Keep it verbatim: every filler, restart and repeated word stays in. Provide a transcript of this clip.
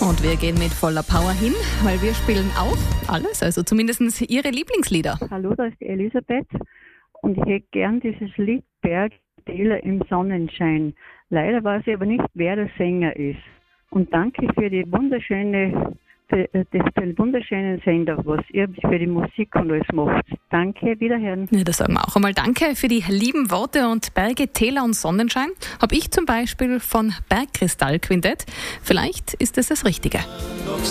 Und wir gehen mit voller Power hin, weil wir spielen auch alles, also zumindest Ihre Lieblingslieder. Hallo, da ist die Elisabeth und ich hätte gern dieses Lied Bergtäler im Sonnenschein. Leider weiß ich aber nicht, wer der Sänger ist. Und danke für die wunderschöne, für, für den wunderschönen Sender, was ihr für die Musik und alles macht. Danke, wiederhören. Ja, das sagen wir auch einmal danke für die lieben Worte und Berge, Täler und Sonnenschein. Habe ich zum Beispiel von Bergkristall Quintett. Vielleicht ist es das Richtige.